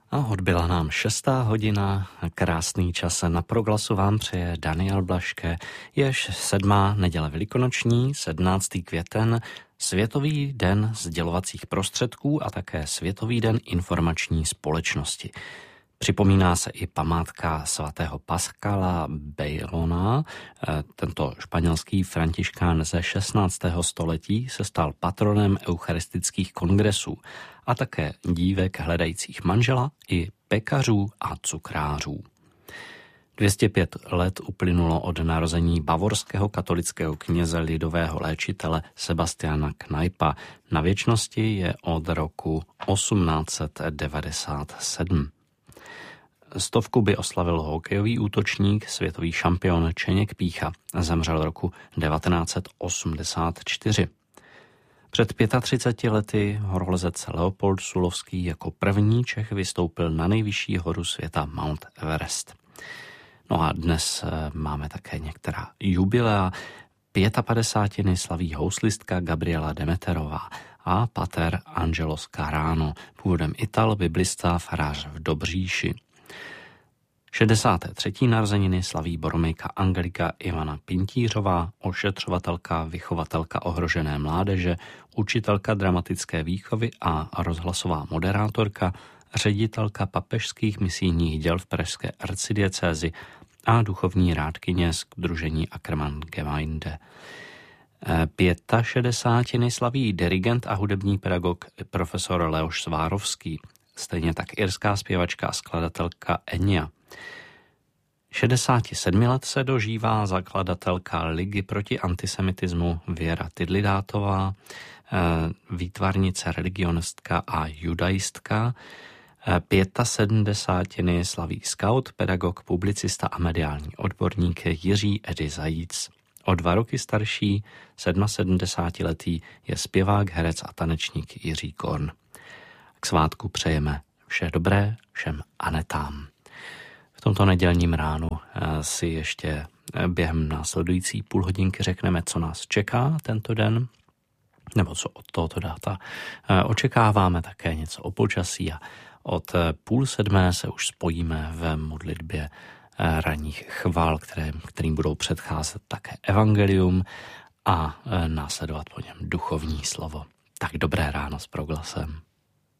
A odbyla nám 6. hodina, krásný čas na Proglasu vám přeje Daniel Blaške, jež 7. neděle velikonoční, 17. květen, Světový den sdělovacích prostředků a také Světový den informační společnosti. Připomíná se i památka svatého Pascala Bailona. Tento španělský františkán ze 16. století se stal patronem eucharistických kongresů a také dívek hledajících manžela i pekařů a cukrářů. 205 let uplynulo od narození bavorského katolického kněze lidového léčitele Sebastiana Kneipa. Na věčnosti je od roku 1897. 100 by oslavil hokejový útočník, světový šampion Čeněk Pícha. Zemřel roku 1984. Před 35 lety horolezec Leopold Sulovský jako první Čech vystoupil na nejvyšší horu světa Mount Everest. No a dnes máme také některá jubilea. 55 slaví houslistka Gabriela Demeterová a pater Angelo Scarano, původem Ital, biblista, farář v Dobříši. 63. narozeniny slaví boromejka Angelika Ivana Pintířová, ošetřovatelka, vychovatelka ohrožené mládeže, učitelka dramatické výchovy a rozhlasová moderátorka, ředitelka papežských misijních děl v pražské arcidiecézi a duchovní rádkyně z sdružení Ackermann Gemeinde. 65. slaví dirigent a hudební pedagog profesor Leoš Svárovský, stejně tak irská zpěvačka a skladatelka Enya. 67 let se dožívá zakladatelka Ligy proti antisemitismu Věra Tidlidátová, výtvarnice, religionistka a judaistka. 75. slaví skaut, pedagog, publicista a mediální odborník Jiří Edy Zajíc. O 2 roky starší, 77letý, je zpěvák, herec a tanečník Jiří Korn. K svátku přejeme vše dobré všem Anetám. V tomto nedělním ránu si ještě během následující půlhodinky řekneme, co nás čeká tento den, nebo co od tohoto dáta očekáváme, také něco o počasí a od 6:30 se už spojíme v modlitbě ranních chvál, kterým budou předcházet také evangelium a následovat po něm duchovní slovo. Tak dobré ráno s Proglasem.